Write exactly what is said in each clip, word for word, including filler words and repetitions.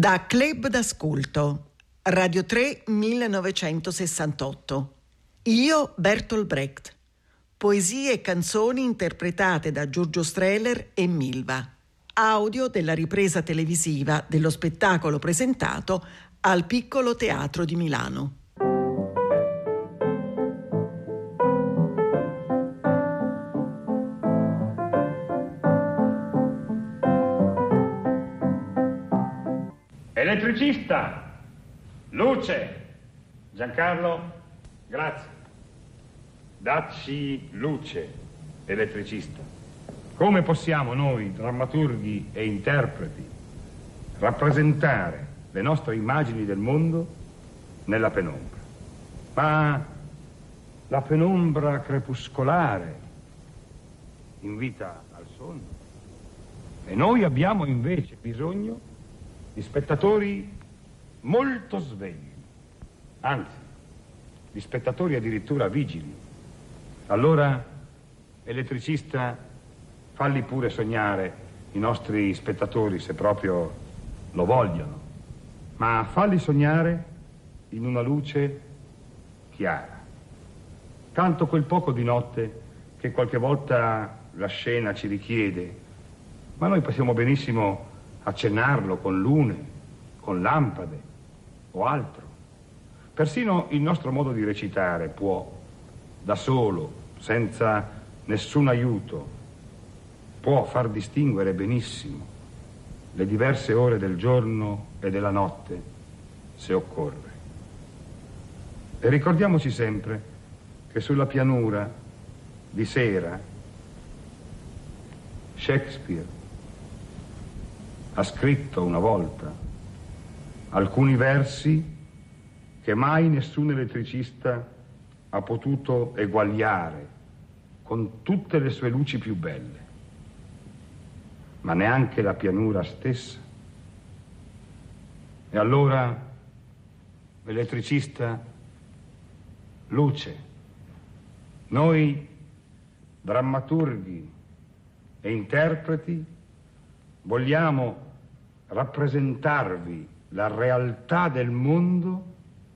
Da Club d'Ascolto, Radio tre millenovecentosessantotto. Io Bertolt Brecht. Poesie e canzoni interpretate da Giorgio Strehler e Milva. Audio della ripresa televisiva dello spettacolo presentato al Piccolo Teatro di Milano. Elettricista, luce. Giancarlo, grazie. Dacci luce, elettricista. Come possiamo noi, drammaturghi e interpreti, rappresentare le nostre immagini del mondo nella penombra? Ma la penombra crepuscolare invita al sonno. E noi abbiamo invece bisogno di spettatori molto svegli, anzi, di spettatori addirittura vigili. Allora, elettricista, falli pure sognare i nostri spettatori, se proprio lo vogliono, ma falli sognare in una luce chiara. Tanto quel poco di notte che qualche volta la scena ci richiede, ma noi possiamo benissimo accennarlo con lune, con lampade o altro. Persino il nostro modo di recitare può, da solo, senza nessun aiuto, può far distinguere benissimo le diverse ore del giorno e della notte, se occorre. E ricordiamoci sempre che sulla pianura, di sera, Shakespeare ha scritto una volta alcuni versi che mai nessun elettricista ha potuto eguagliare con tutte le sue luci più belle, ma neanche la pianura stessa. E allora, elettricista, luce. Noi, drammaturghi e interpreti, vogliamo rappresentarvi la realtà del mondo,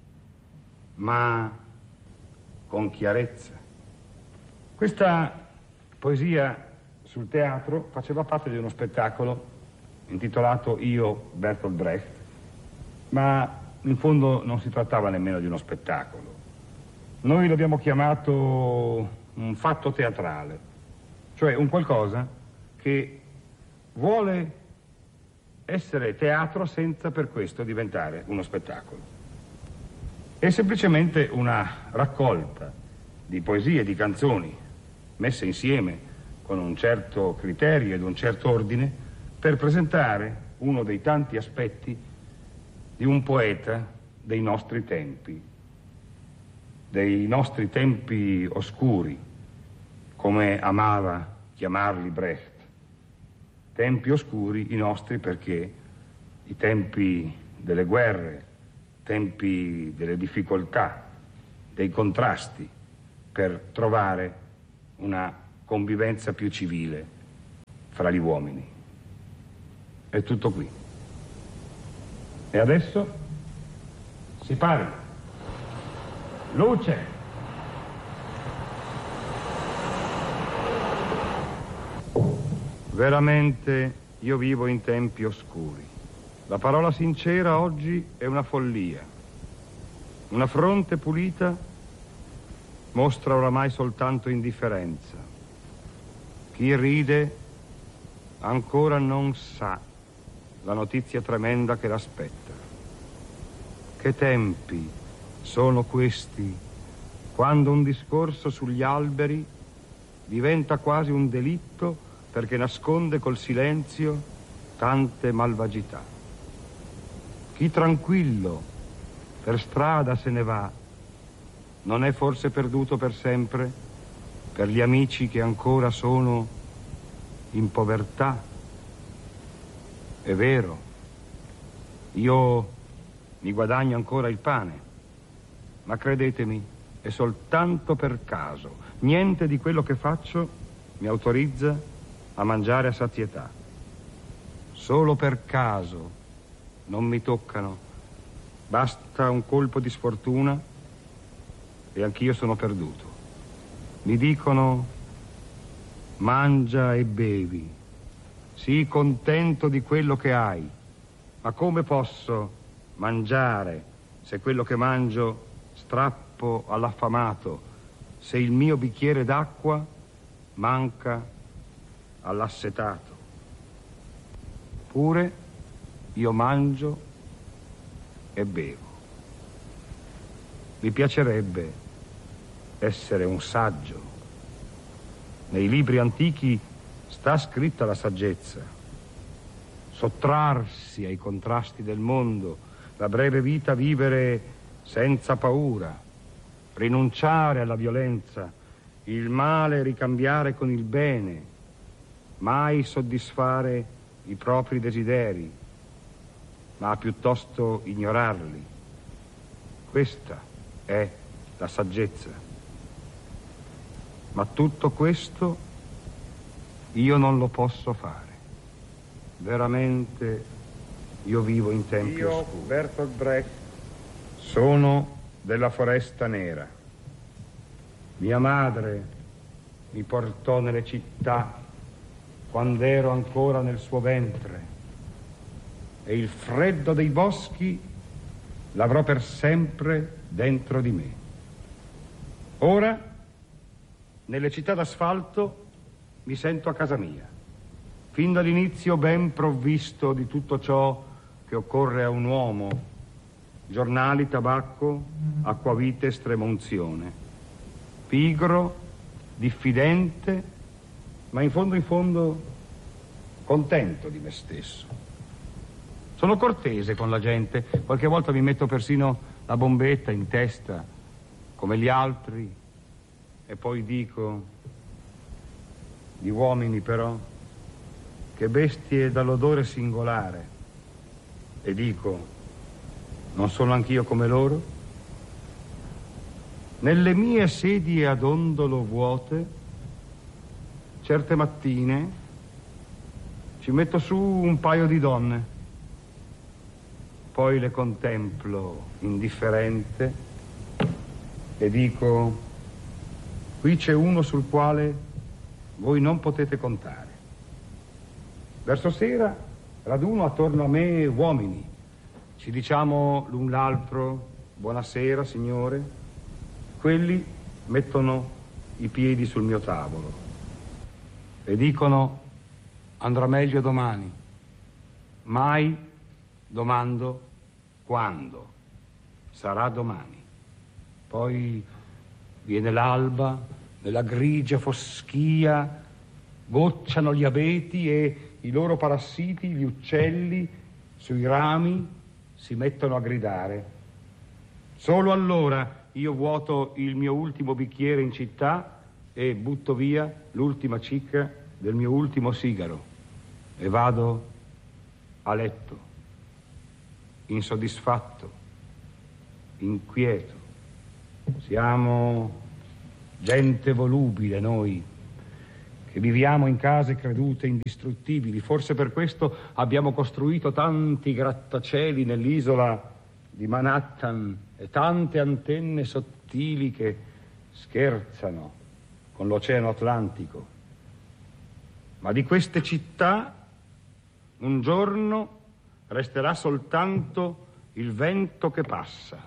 ma con chiarezza. Questa poesia sul teatro faceva parte di uno spettacolo intitolato Io Bertolt Brecht, ma in fondo non si trattava nemmeno di uno spettacolo. Noi l'abbiamo chiamato un fatto teatrale, cioè un qualcosa che vuole essere teatro senza per questo diventare uno spettacolo. È semplicemente una raccolta di poesie e di canzoni messe insieme con un certo criterio ed un certo ordine per presentare uno dei tanti aspetti di un poeta dei nostri tempi, dei nostri tempi oscuri, come amava chiamarli Brecht. Tempi oscuri i nostri perché i tempi delle guerre, tempi delle difficoltà, dei contrasti, per trovare una convivenza più civile fra gli uomini. È tutto qui. E adesso si parla. Luce! Veramente io vivo in tempi oscuri. La parola sincera oggi è una follia. Una fronte pulita mostra oramai soltanto indifferenza. Chi ride ancora non sa la notizia tremenda che l'aspetta. Che tempi sono questi, quando un discorso sugli alberi diventa quasi un delitto perché nasconde col silenzio tante malvagità. Chi tranquillo per strada se ne va, non è forse perduto per sempre per gli amici che ancora sono in povertà? È vero, io mi guadagno ancora il pane, ma credetemi, è soltanto per caso. Niente di quello che faccio mi autorizza a mangiare a sazietà. Solo per caso non mi toccano. Basta un colpo di sfortuna e anch'io sono perduto. Mi dicono: mangia e bevi, sii contento di quello che hai. Ma come posso mangiare se quello che mangio strappo all'affamato, se il mio bicchiere d'acqua manca all'assetato? Pure io mangio e bevo. Mi piacerebbe essere un saggio. Nei libri antichi sta scritta la saggezza. Sottrarsi ai contrasti del mondo, la breve vita vivere senza paura, rinunciare alla violenza, il male ricambiare con il bene, mai soddisfare i propri desideri, ma piuttosto ignorarli. Questa è la saggezza. Ma tutto questo io non lo posso fare. Veramente io vivo in tempi io, oscuri. Bertolt Brecht, sono della Foresta Nera. Mia madre mi portò nelle città quando ero ancora nel suo ventre, e il freddo dei boschi l'avrò per sempre dentro di me. Ora, nelle città d'asfalto, mi sento a casa mia, fin dall'inizio ben provvisto di tutto ciò che occorre a un uomo: giornali, tabacco, acquavite, estremunzione. Pigro, diffidente, ma in fondo in fondo contento di me stesso. Sono cortese con la gente, qualche volta mi metto persino la bombetta in testa, come gli altri, e poi dico: gli uomini però, che bestie dall'odore singolare. E dico: non sono anch'io come loro? Nelle mie sedie ad ondolo vuote, certe mattine ci metto su un paio di donne, poi le contemplo indifferente e dico: qui c'è uno sul quale voi non potete contare. Verso sera raduno attorno a me uomini, ci diciamo l'un l'altro buonasera signore. Quelli mettono i piedi sul mio tavolo e dicono: andrà meglio domani. Mai domando quando sarà domani. Poi viene l'alba, nella grigia foschia gocciano gli abeti e i loro parassiti, gli uccelli sui rami si mettono a gridare. Solo allora io vuoto il mio ultimo bicchiere in città e butto via l'ultima cicca del mio ultimo sigaro e vado a letto, insoddisfatto, inquieto. Siamo gente volubile noi, che viviamo in case credute indistruttibili. Forse per questo abbiamo costruito tanti grattacieli nell'isola di Manhattan e tante antenne sottili che scherzano con l'Oceano Atlantico. Ma di queste città un giorno resterà soltanto il vento che passa